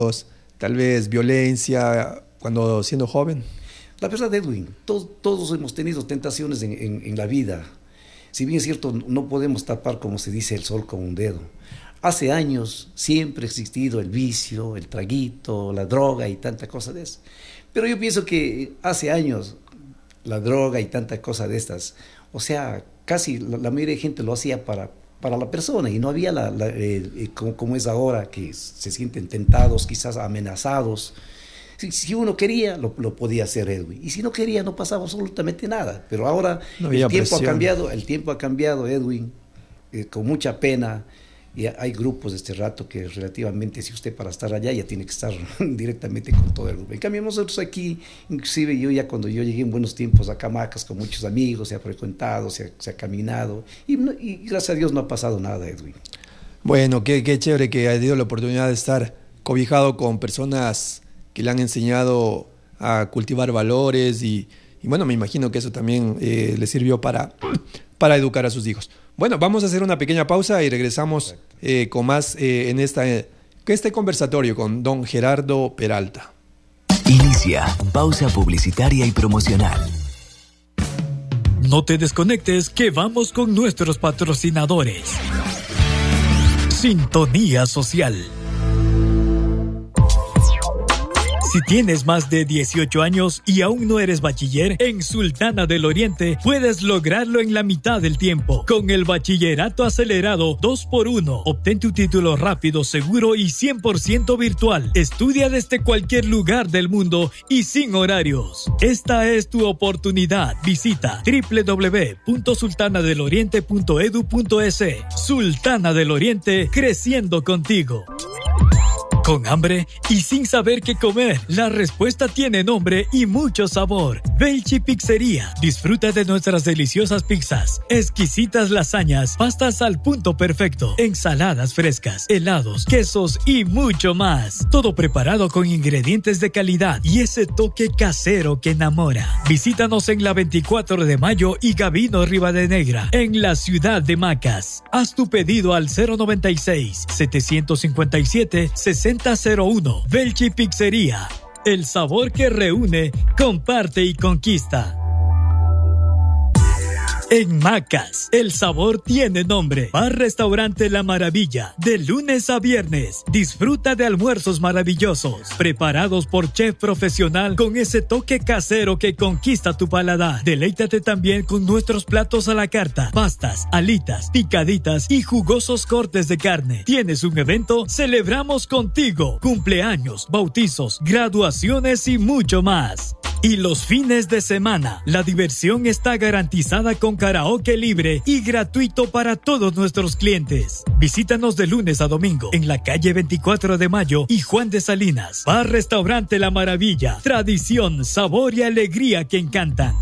tal vez violencia cuando siendo joven? La verdad, Edwin, todos hemos tenido tentaciones en la vida. Si bien es cierto, no podemos tapar, como se dice, el sol con un dedo. Hace años siempre ha existido el vicio, el traguito, la droga y tanta cosa de eso. Pero yo pienso que hace años la droga y tanta cosa de estas, o sea, casi la mayoría de gente lo hacía para la persona y no había como es ahora, que se sienten tentados, quizás amenazados. Si uno quería, lo podía hacer, Edwin. Y si no quería, no pasaba absolutamente nada. Pero ahora No el había tiempo presión. el tiempo ha cambiado, Edwin, con mucha pena. Y hay grupos de este rato que relativamente, si usted para estar allá ya tiene que estar directamente con todo el grupo. En cambio, nosotros aquí, inclusive cuando yo llegué en buenos tiempos a Camacas con muchos amigos, se ha frecuentado, se ha caminado. Y gracias a Dios no ha pasado nada, Edwin. Bueno, qué chévere que haya tenido la oportunidad de estar cobijado con personas que le han enseñado a cultivar valores y bueno, me imagino que eso también le sirvió para educar a sus hijos. Bueno, vamos a hacer una pequeña pausa y regresamos con más en este conversatorio con don Gerardo Peralta. Inicia pausa publicitaria y promocional. No te desconectes, que vamos con nuestros patrocinadores. Sintonía Social. Si tienes más de 18 años y aún no eres bachiller, en Sultana del Oriente puedes lograrlo en la mitad del tiempo. Con el bachillerato acelerado 2x1, obtén tu título rápido, seguro y 100% virtual. Estudia desde cualquier lugar del mundo y sin horarios. Esta es tu oportunidad. Visita www.sultanadeloriente.edu.es. Sultana del Oriente, creciendo contigo. ¿Con hambre y sin saber qué comer? La respuesta tiene nombre y mucho sabor. Velchi Pizzería. Disfruta de nuestras deliciosas pizzas, exquisitas lasañas, pastas al punto perfecto, ensaladas frescas, helados, quesos y mucho más. Todo preparado con ingredientes de calidad y ese toque casero que enamora. Visítanos en la 24 de Mayo y Gabino Rivadenegra, en la ciudad de Macas. Haz tu pedido al 096-757-6001. Velchi Pizzería. El sabor que reúne, comparte y conquista. En Macas, el sabor tiene nombre. Bar Restaurante La Maravilla, de lunes a viernes. Disfruta de almuerzos maravillosos, preparados por chef profesional con ese toque casero que conquista tu paladar. Deleítate también con nuestros platos a la carta, pastas, alitas, picaditas y jugosos cortes de carne. ¿Tienes un evento? Celebramos contigo. Cumpleaños, bautizos, graduaciones y mucho más. Y los fines de semana, la diversión está garantizada con karaoke libre y gratuito para todos nuestros clientes. Visítanos de lunes a domingo en la calle 24 de Mayo y Juan de Salinas. Bar Restaurante La Maravilla. Tradición, sabor y alegría que encantan.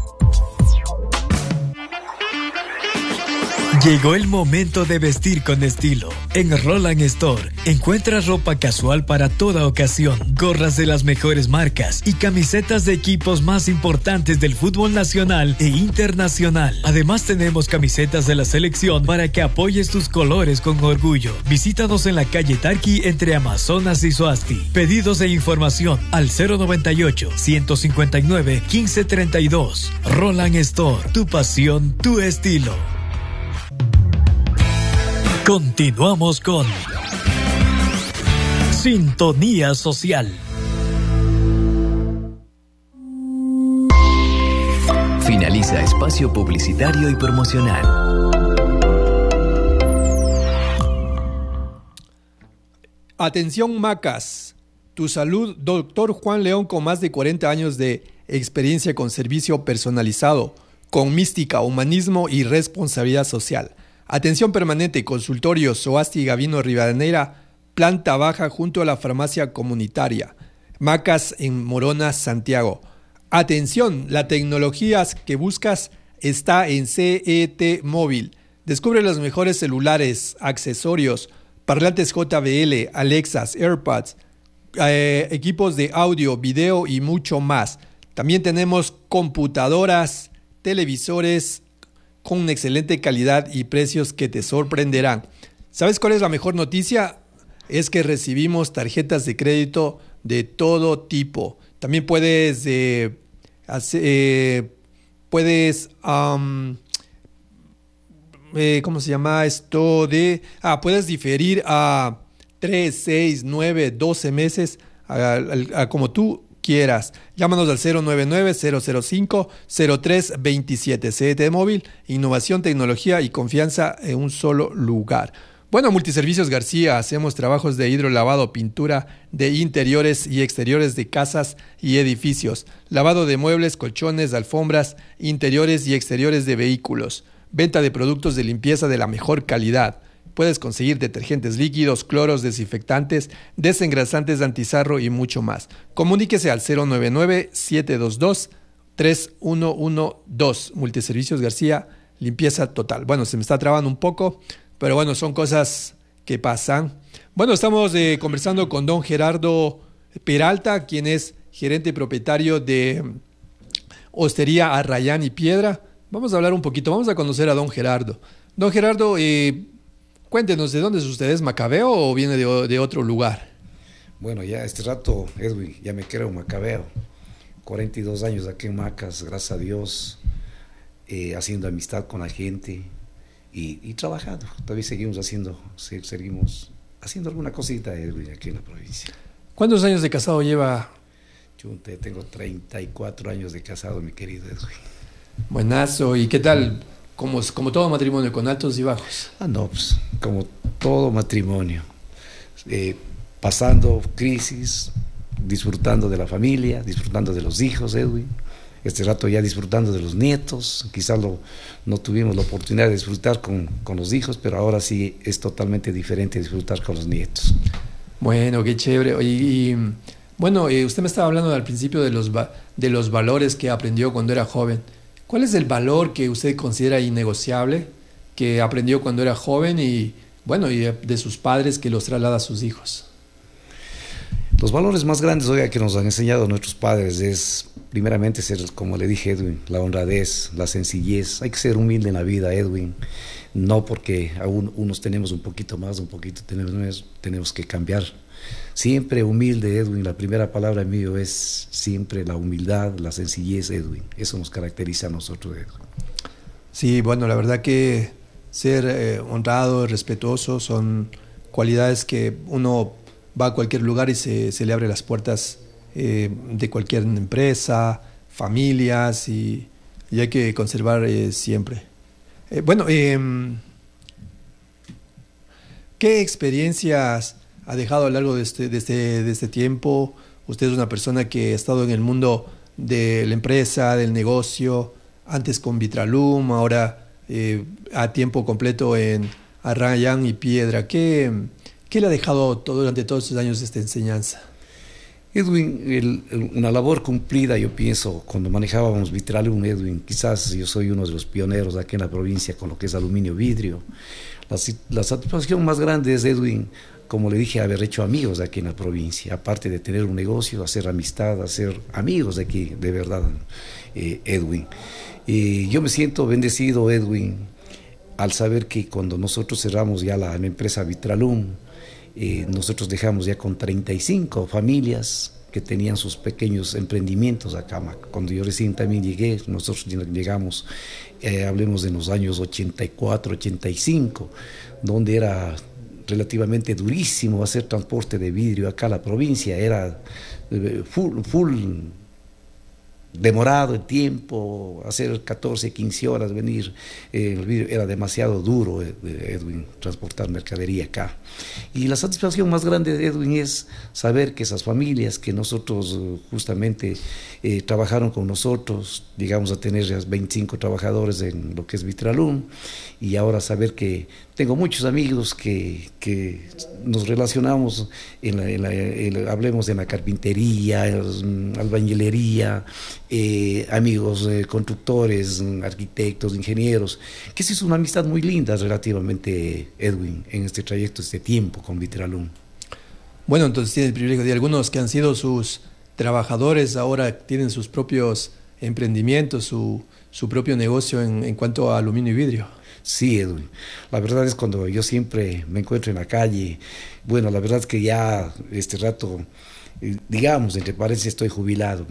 Llegó el momento de vestir con estilo. En Roland Store encuentras ropa casual para toda ocasión, gorras de las mejores marcas y camisetas de equipos más importantes del fútbol nacional e internacional. Además tenemos camisetas de la selección para que apoyes tus colores con orgullo. Visítanos en la calle Tarqui entre Amazonas y Soasti. Pedidos e información al 098-159-1532. Roland Store, tu pasión, tu estilo. Continuamos con Sintonía Social. Finaliza espacio publicitario y promocional. Atención Macas, tu salud, doctor Juan León, con más de 40 años de experiencia con servicio personalizado, con mística, humanismo y responsabilidad social. Atención permanente, consultorio Soasti Gabino Rivadeneira, planta baja junto a la farmacia comunitaria. Macas en Morona, Santiago. Atención, la tecnología que buscas está en CET Móvil. Descubre los mejores celulares, accesorios, parlantes JBL, Alexas, AirPods, equipos de audio, video y mucho más. También tenemos computadoras, televisores con una excelente calidad y precios que te sorprenderán. ¿Sabes cuál es la mejor noticia? es que recibimos tarjetas de crédito de todo tipo. También puedes, ¿cómo se llama esto? Puedes diferir a 3, 6, 9, 12 meses, a como tú quieras. Llámanos al 099-005-0327. CDT Móvil, innovación, tecnología y confianza en un solo lugar. Bueno, Multiservicios García, hacemos trabajos de hidrolavado, pintura de interiores y exteriores de casas y edificios, lavado de muebles, colchones, alfombras, interiores y exteriores de vehículos, venta de productos de limpieza de la mejor calidad. Puedes conseguir detergentes líquidos, cloros, desinfectantes, desengrasantes de antizarro y mucho más. Comuníquese al 099-722-3112. Multiservicios García, limpieza total. Bueno, se me está trabando un poco, pero bueno, son cosas que pasan. Bueno, estamos conversando con don Gerardo Peralta, quien es gerente y propietario de Hostería Arrayán y Piedra. Vamos a hablar un poquito, vamos a conocer a don Gerardo. Don Gerardo, cuéntenos, ¿de dónde es usted? ¿Es macabeo o viene de otro lugar? Bueno, ya este rato, Edwin, ya me creo macabeo. 42 años aquí en Macas, gracias a Dios, haciendo amistad con la gente y trabajando. Todavía seguimos haciendo alguna cosita, Edwin, aquí en la provincia. ¿Cuántos años de casado lleva? Yo tengo 34 años de casado, mi querido Edwin. Buenazo, ¿y qué tal? Como todo matrimonio, con altos y bajos. No, pues, como todo matrimonio, pasando crisis, disfrutando de la familia, disfrutando de los hijos, Edwin. Este rato ya disfrutando de los nietos, quizás no tuvimos la oportunidad de disfrutar con los hijos, pero ahora sí es totalmente diferente disfrutar con los nietos. Bueno, qué chévere. Bueno, usted me estaba hablando al principio de los valores que aprendió cuando era joven. ¿Cuál es el valor que usted considera innegociable que aprendió cuando era joven y de sus padres que los traslada a sus hijos? Los valores más grandes, oiga, que nos han enseñado nuestros padres es, primeramente, ser, como le dije, Edwin, la honradez, la sencillez. Hay que ser humilde en la vida, Edwin. No porque aún unos tenemos un poquito más, un poquito tenemos que cambiar. Siempre humilde, Edwin. La primera palabra mío es siempre la humildad, la sencillez, Edwin. Eso nos caracteriza a nosotros, Edwin. Sí, bueno, la verdad que ser honrado, respetuoso son cualidades que uno va a cualquier lugar y se le abre las puertas de cualquier empresa, familias y hay que conservar siempre. ¿Qué experiencias ha dejado a lo largo de este tiempo? Usted es una persona que ha estado en el mundo de la empresa, del negocio, antes con Vitralum, ahora a tiempo completo en Arrayán y Piedra. ¿Qué le ha dejado durante todos estos años esta enseñanza? Edwin, una labor cumplida, yo pienso, cuando manejábamos Vitralum, Edwin, quizás yo soy uno de los pioneros aquí en la provincia con lo que es aluminio vidrio. La satisfacción más grande es, Edwin, como le dije, haber hecho amigos aquí en la provincia, aparte de tener un negocio, hacer amistad, hacer amigos de aquí, de verdad, Edwin. Y yo me siento bendecido, Edwin, al saber que cuando nosotros cerramos ya la empresa Vitralum, nosotros dejamos ya con 35 familias que tenían sus pequeños emprendimientos acá. Cuando yo recién también llegué, nosotros llegamos, hablemos de los años 84, 85, donde era relativamente durísimo hacer transporte de vidrio acá a la provincia, era full demorado el tiempo, hacer 14, 15 horas, venir, el vidrio era demasiado duro, Edwin, transportar mercadería acá. Y la satisfacción más grande, Edwin, es saber que esas familias que nosotros justamente trabajaron con nosotros, llegamos a tener ya 25 trabajadores en lo que es Vitralum, y ahora saber que tengo muchos amigos que nos relacionamos, hablemos en la carpintería, albañilería, amigos constructores, arquitectos, ingenieros, que sí es una amistad muy linda relativamente, Edwin, en este trayecto, este tiempo con Vitralum. Bueno, entonces tiene el privilegio de algunos que han sido sus trabajadores, ahora tienen sus propios emprendimientos, su propio negocio en cuanto a aluminio y vidrio. Sí, Edwin. La verdad es cuando yo siempre me encuentro en la calle, Bueno, la verdad es que ya este rato, digamos, entre paréntesis, estoy jubilado.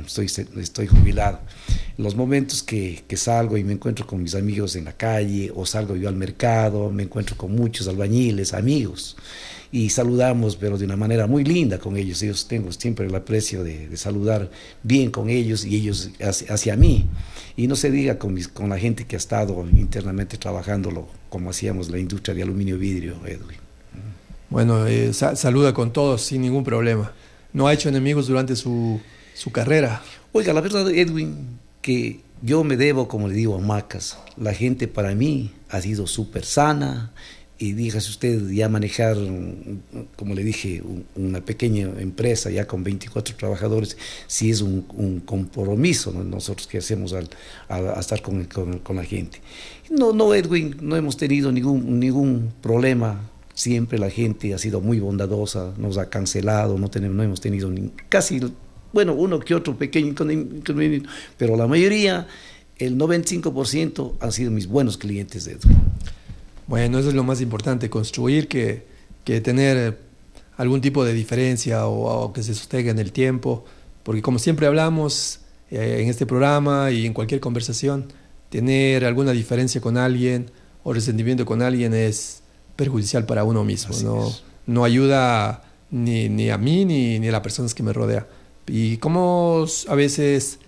En los momentos que salgo y me encuentro con mis amigos en la calle, o salgo yo al mercado, me encuentro con muchos albañiles, amigos, y saludamos, pero de una manera muy linda con ellos. Ellos tengo siempre el aprecio de saludar bien con ellos y ellos hacia mí. Y no se diga con la gente que ha estado internamente trabajándolo, como hacíamos la industria de aluminio vidrio, Edwin. Bueno, saluda con todos sin ningún problema. ¿No ha hecho enemigos durante su carrera? Oiga, la verdad, Edwin, que yo me debo, como le digo, a Macas. La gente para mí ha sido súper sana. Y dígase usted, ya manejar, como le dije, una pequeña empresa ya con 24 trabajadores, sí es un compromiso, ¿no? Nosotros que hacemos al estar con la gente. No, Edwin, no hemos tenido ningún problema. Siempre la gente ha sido muy bondadosa, nos ha cancelado, no hemos tenido casi, bueno, uno que otro pequeño inconveniente, pero la mayoría, el 95% han sido mis buenos clientes, Edwin. Bueno, eso es lo más importante, construir que tener algún tipo de diferencia o que se sostenga en el tiempo, porque como siempre hablamos en este programa y en cualquier conversación, tener alguna diferencia con alguien o resentimiento con alguien es perjudicial para uno mismo, no ayuda ni a mí ni a las personas que me rodean. Y como a veces,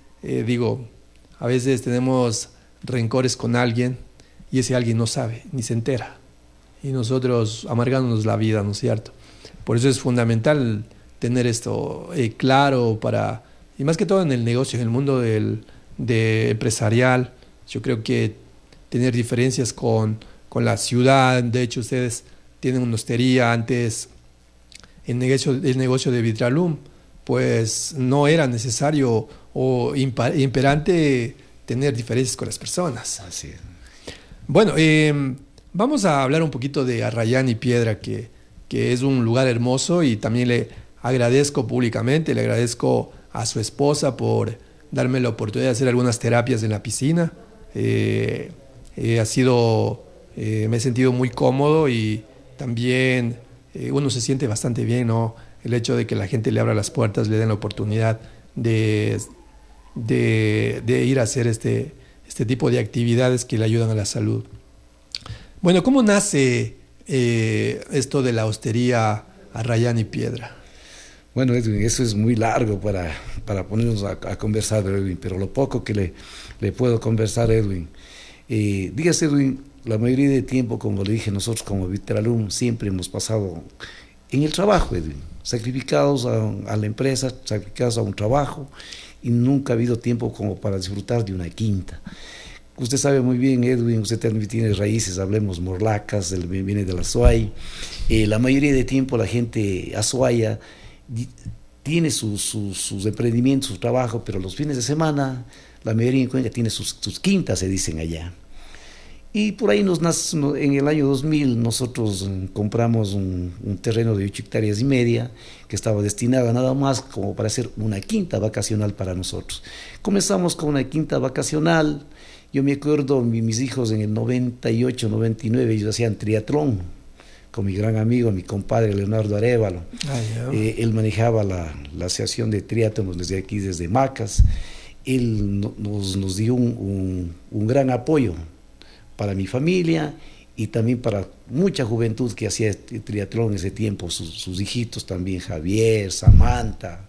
a veces tenemos rencores con alguien y ese alguien no sabe, ni se entera. Y nosotros amargándonos la vida, ¿no es cierto? Por eso es fundamental tener esto claro y más que todo en el negocio, en el mundo de empresarial, yo creo que tener diferencias con la ciudad. De hecho, ustedes tienen una hostería antes, el negocio de Vitralum, pues no era necesario o imperante tener diferencias con las personas. Así es. Bueno, vamos a hablar un poquito de Arrayán y Piedra, que es un lugar hermoso, y también le agradezco públicamente, le agradezco a su esposa por darme la oportunidad de hacer algunas terapias en la piscina. Me he sentido muy cómodo y también uno se siente bastante bien, ¿no? El hecho de que la gente le abra las puertas, le den la oportunidad de ir a hacer este tipo de actividades que le ayudan a la salud. Bueno, ¿cómo nace esto de la hostería Arrayán y Piedra? Bueno, Edwin, eso es muy largo para ponernos a conversar, Edwin, pero lo poco que le puedo conversar, Edwin. Dígase, Edwin, la mayoría del tiempo, como le dije, nosotros como Vitralum siempre hemos pasado en el trabajo, Edwin, sacrificados a la empresa, sacrificados a un trabajo, y nunca ha habido tiempo como para disfrutar de una quinta. Usted sabe muy bien, Edwin, usted también tiene raíces, hablemos morlacas, viene de la Azuay. La mayoría de tiempo la gente azuaya tiene sus emprendimientos, su trabajo, pero los fines de semana la mayoría en Cuenca tiene sus quintas, se dicen allá. Y por ahí en el año 2000 nosotros compramos un terreno de 8,5 hectáreas que estaba destinado nada más como para hacer una quinta vacacional para nosotros. Comenzamos con una quinta vacacional. Yo me acuerdo, mis hijos en el 98, 99, ellos hacían triatlón con mi gran amigo, mi compadre Leonardo Arévalo. Él manejaba la asociación de triatlón desde aquí, desde Macas. Él nos dio un gran apoyo para mi familia y también para mucha juventud que hacía triatlón en ese tiempo, sus hijitos también, Javier, Samantha,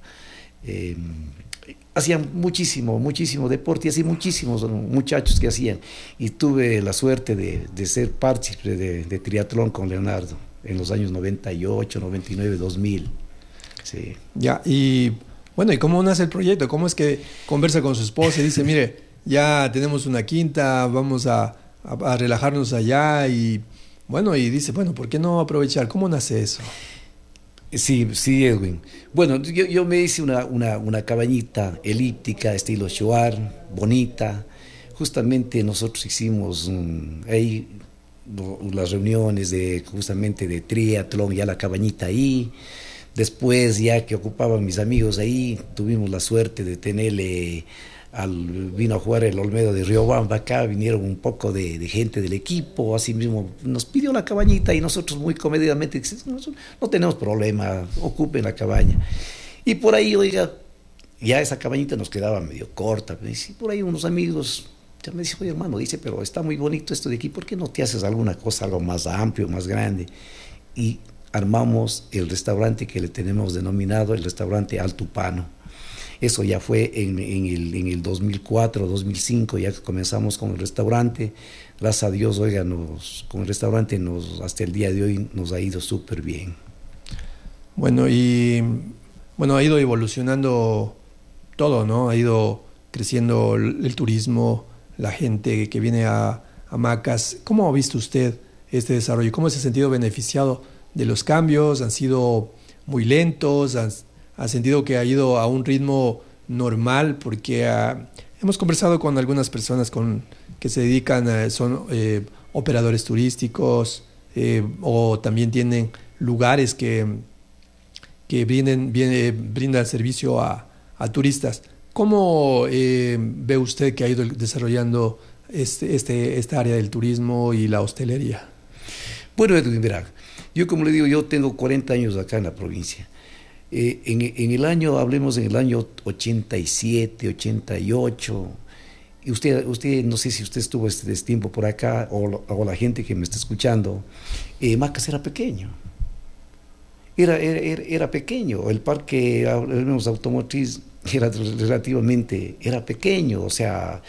hacían muchísimo deporte, y así muchísimos muchachos que hacían, y tuve la suerte de ser partícipe de triatlón con Leonardo en los años 98, 99, 2000. Sí. Ya, y bueno, ¿y cómo nace el proyecto? ¿Cómo es que conversa con su esposa y dice, mire, ya tenemos una quinta, vamos a relajarnos allá? Y bueno, y dice, bueno, ¿por qué no aprovechar? ¿Cómo nace eso? Sí, Edwin. Bueno, yo me hice una cabañita elíptica, estilo Shoar, bonita. Justamente nosotros hicimos ahí las reuniones justamente de triatlón, ya la cabañita ahí. Después, ya que ocupaban mis amigos ahí, tuvimos la suerte de tenerle vino a jugar el Olmedo de Riobamba acá, vinieron un poco de gente del equipo, así mismo nos pidió la cabañita y nosotros muy comedidamente no tenemos problema, ocupen la cabaña. Y por ahí, oiga, ya esa cabañita nos quedaba medio corta, y por ahí unos amigos ya me dice, oye hermano, dice, pero está muy bonito esto de aquí, ¿por qué no te haces alguna cosa, algo más amplio, más grande? Y armamos el restaurante que le tenemos denominado el restaurante Altupano. Eso ya fue en el 2004, 2005, ya comenzamos con el restaurante. Gracias a Dios, oiga, con el restaurante hasta el día de hoy nos ha ido súper bien. Bueno, ha ido evolucionando todo, ¿no? Ha ido creciendo el turismo, la gente que viene a Macas. ¿Cómo ha visto usted este desarrollo? ¿Cómo se ha sentido beneficiado de los cambios? ¿Han sido muy lentos? ¿Ha sentido que ha ido a un ritmo normal? Porque hemos conversado con algunas personas que se dedican, son operadores turísticos o también tienen lugares que brindan servicio a turistas. ¿Cómo ve usted que ha ido desarrollando esta área del turismo y la hostelería? Bueno, Edwin, verá, yo como le digo, yo tengo 40 años acá en la provincia. En el año 87, 88, y usted no sé si usted estuvo este tiempo por acá o la gente que me está escuchando, Macas era pequeño. Era pequeño, el parque automotriz era pequeño, o sea,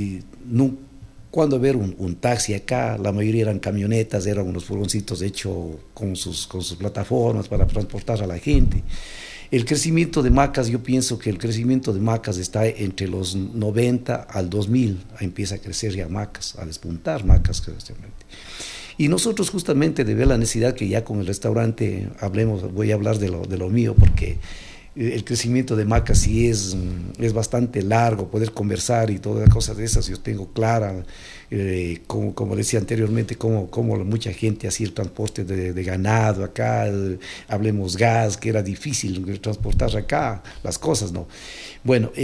cuando ver un taxi acá, la mayoría eran camionetas, eran unos furgoncitos hechos con sus plataformas para transportar a la gente. El crecimiento de Macas, yo pienso que el crecimiento de Macas está entre los 90 al 2000, empieza a crecer ya Macas, a despuntar Macas. Y nosotros justamente de ver la necesidad que ya con el restaurante voy a hablar de lo mío, porque el crecimiento de Macas sí es bastante largo, poder conversar y todas las cosas de esas, yo tengo clara, como decía anteriormente, como mucha gente hacía el transporte de ganado acá, hablemos gas, que era difícil transportar acá, las cosas, ¿no? Bueno,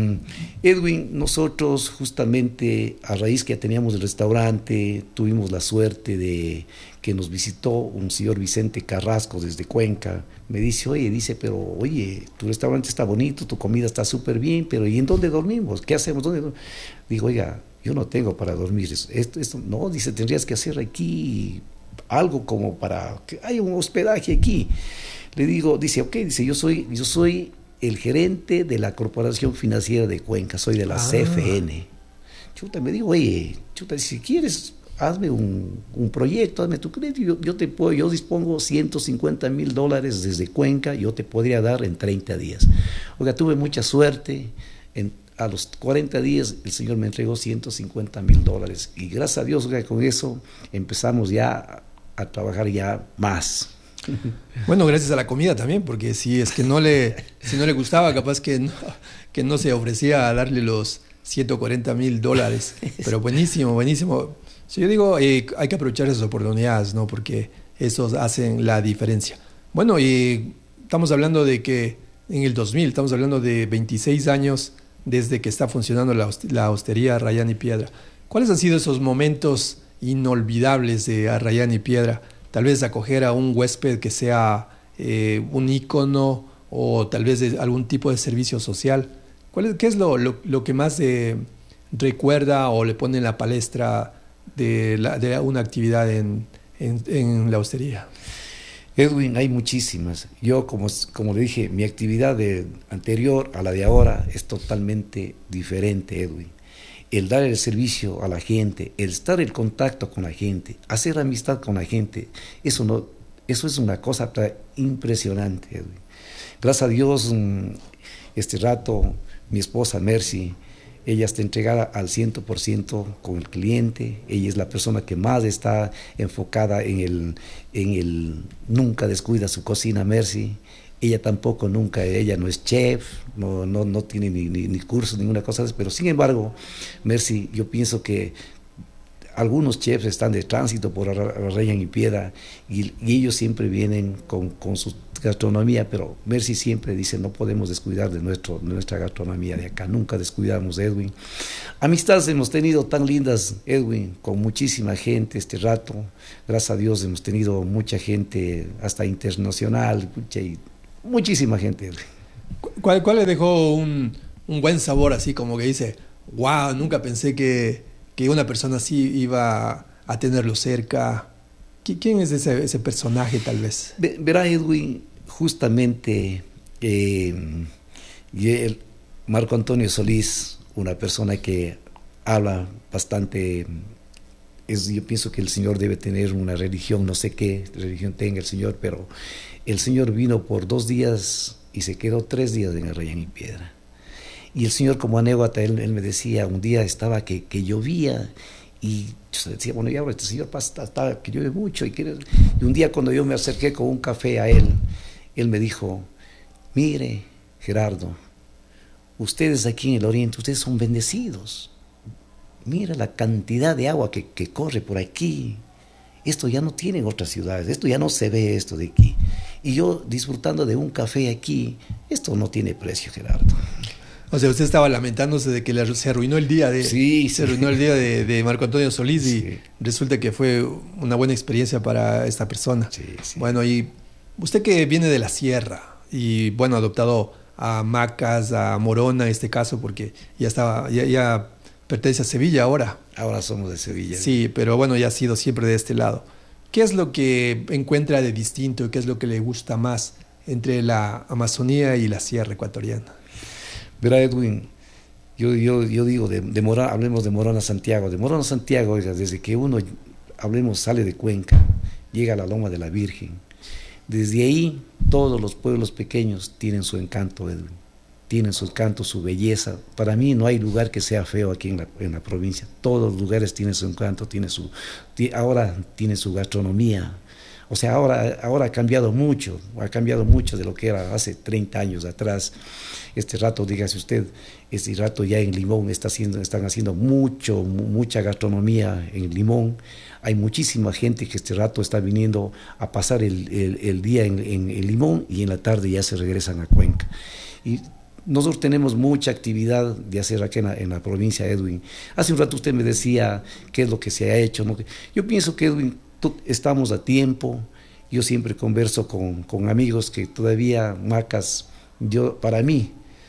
Edwin, nosotros justamente a raíz que ya teníamos el restaurante, tuvimos la suerte de que nos visitó un señor Vicente Carrasco desde Cuenca. Me dice, oye, tu restaurante está bonito, tu comida está súper bien, pero ¿y en dónde dormimos? ¿Qué hacemos? Digo, oiga, yo no tengo para dormir. Esto no, dice, tendrías que hacer aquí algo como para que haya un hospedaje aquí. Le digo, dice, ok, dice, yo soy el gerente de la Corporación Financiera de Cuenca, soy de la CFN. Me digo, oye, si quieres, hazme un proyecto, hazme tu crédito, yo dispongo $150,000 desde Cuenca, yo te podría dar en 30 días. Oiga, tuve mucha suerte, a los 40 días el señor me entregó $150,000 y gracias a Dios, oiga, con eso empezamos ya a trabajar ya más. Bueno, gracias a la comida también, porque si no le gustaba, capaz que no se ofrecía a darle los $140,000, pero buenísimo. Sí, yo digo, hay que aprovechar esas oportunidades, ¿no? Porque esos hacen la diferencia. Bueno, y estamos hablando de que en el 2000, estamos hablando de 26 años desde que está funcionando la hostería Arrayán y Piedra. ¿Cuáles han sido esos momentos inolvidables de Arrayán y Piedra? Tal vez acoger a un huésped que sea un ícono o tal vez de algún tipo de servicio social. ¿Qué es lo que más recuerda o le pone en la palestra de una actividad en la hostería? Edwin, hay muchísimas. Yo, como le dije, mi actividad anterior a la de ahora es totalmente diferente, Edwin. El dar el servicio a la gente, el estar en contacto con la gente, hacer amistad con la gente, eso es una cosa impresionante, Edwin. Gracias a Dios, este rato, mi esposa Mercy, ella está entregada al 100% con el cliente, ella es la persona que más está enfocada en el nunca descuida su cocina, Mercy. Ella tampoco ella no es chef, no tiene ni cursos, ninguna cosa de eso, pero sin embargo, Mercy, yo pienso que algunos chefs están de tránsito por Arrayán y Piedra y ellos siempre vienen con sus gastronomía, pero Mercy siempre dice, no podemos descuidar de nuestra gastronomía de acá, nunca descuidamos, Edwin. Amistades hemos tenido tan lindas, Edwin, con muchísima gente este rato, gracias a Dios hemos tenido mucha gente, hasta internacional, muchísima gente, Edwin. ¿Cuál le dejó un buen sabor así como que dice, wow, nunca pensé que una persona así iba a tenerlo cerca? ¿Quién es ese personaje tal vez? Verá, Edwin, justamente Marco Antonio Solís, una persona que habla bastante, yo pienso que el Señor debe tener una religión, no sé qué religión tenga el Señor, pero el Señor vino por 2 días y se quedó 3 días en el Rayán y Piedra. Y el Señor, como anécdota, él me decía, un día estaba que llovía, y yo decía, bueno, ya ahora este señor pasa, que llueve mucho. Y un día cuando yo me acerqué con un café a él me dijo, mire, Gerardo, ustedes aquí en el Oriente, ustedes son bendecidos. Mira la cantidad de agua que corre por aquí. Esto ya no tiene en otras ciudades, esto ya no se ve esto de aquí. Y yo disfrutando de un café aquí, esto no tiene precio, Gerardo. O sea, usted estaba lamentándose de que se arruinó el día se arruinó el día de Marco Antonio Solís, sí. Y resulta que fue una buena experiencia para esta persona. Sí. Bueno, y usted que viene de la sierra y bueno, adoptado a Macas, a Morona en este caso, porque ya pertenece a Sevilla ahora. Ahora somos de Sevilla. Sí, pero bueno, ya ha sido siempre de este lado. ¿Qué es lo que encuentra de distinto y qué es lo que le gusta más entre la Amazonía y la sierra ecuatoriana? Verá, Edwin, yo digo, hablemos de Morona Santiago. De Morona Santiago, oiga, desde que uno, sale de Cuenca, llega a la Loma de la Virgen. Desde ahí, todos los pueblos pequeños tienen su encanto, Edwin. Tienen su encanto, su belleza. Para mí no hay lugar que sea feo aquí en la provincia. Todos los lugares tienen su encanto, ahora tiene su gastronomía. O sea, ahora ha cambiado mucho de lo que era hace 30 años atrás. Este rato, dígase usted, este rato ya en Limón están haciendo mucha gastronomía en Limón. Hay muchísima gente que este rato está viniendo a pasar el día en Limón y en la tarde ya se regresan a Cuenca. Y nosotros tenemos mucha actividad de hacer aquí en la provincia, Edwin. Hace un rato usted me decía qué es lo que se ha hecho, ¿no? Yo pienso que, Edwin, estamos a tiempo. Yo siempre converso con amigos que todavía Macas, para mí,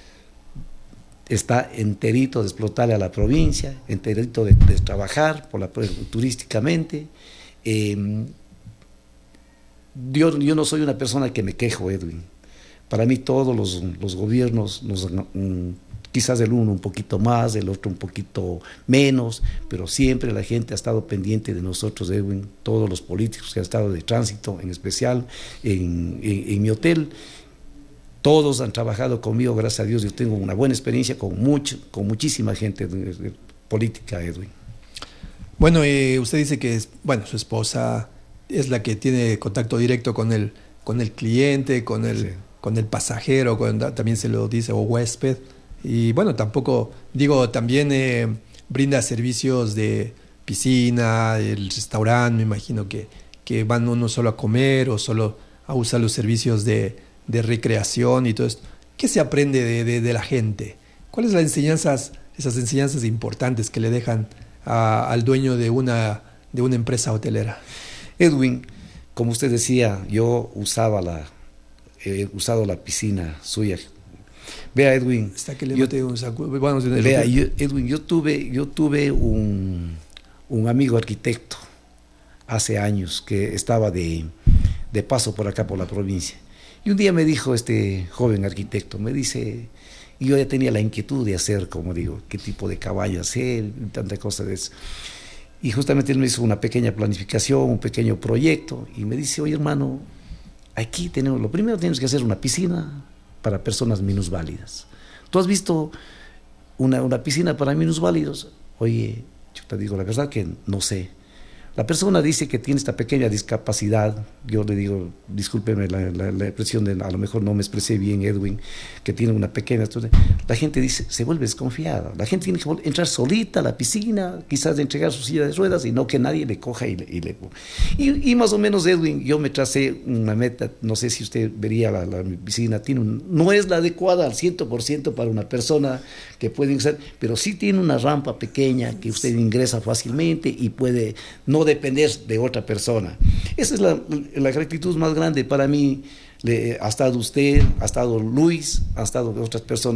está enterito de explotarle a la provincia, enterito de trabajar turísticamente. Yo no soy una persona que me quejo, Edwin. Para mí todos los gobiernos quizás el uno un poquito más, el otro un poquito menos, pero siempre la gente ha estado pendiente de nosotros, Edwin, todos los políticos que han estado de tránsito, en especial en mi hotel, todos han trabajado conmigo, gracias a Dios. Yo tengo una buena experiencia con muchísima gente de política, Edwin. Bueno, usted dice que su esposa es la que tiene contacto directo con el cliente, con el pasajero, también se lo dice, o huésped. Y bueno, también brinda servicios de piscina, el restaurante, me imagino que van uno solo a comer o solo a usar los servicios de recreación y todo esto. ¿Qué se aprende de la gente? ¿Cuáles son esas enseñanzas importantes que le dejan al dueño de una empresa hotelera? Edwin, como usted decía, yo he usado la piscina suya. Vea, Edwin. Edwin, yo tuve un amigo arquitecto hace años que estaba de paso por acá, por la provincia. Y un día me dijo este joven arquitecto, me dice, y yo ya tenía la inquietud de hacer, como digo, qué tipo de caballo hacer, y tanta cosa de eso. Y justamente él me hizo una pequeña planificación, un pequeño proyecto, y me dice, oye hermano, aquí lo primero tenemos que hacer una piscina para personas minusválidas. ¿Tú has visto una piscina para minusválidos? Oye, yo te digo la verdad que no sé. La persona dice que tiene esta pequeña discapacidad, yo le digo, discúlpeme la expresión, a lo mejor no me expresé bien, Edwin, que tiene una pequeña... La gente dice, se vuelve desconfiada, la gente tiene que entrar solita a la piscina, quizás de entregar su silla de ruedas y no que nadie le coja y más o menos, Edwin, yo me tracé una meta, no sé si usted vería la piscina, no es la adecuada al 100% para una persona que puede ingresar, pero sí tiene una rampa pequeña que usted ingresa fácilmente y puede no depender de otra persona. Esa es la gratitud más grande para mí. Ha estado usted, ha estado Luis, ha estado otras personas.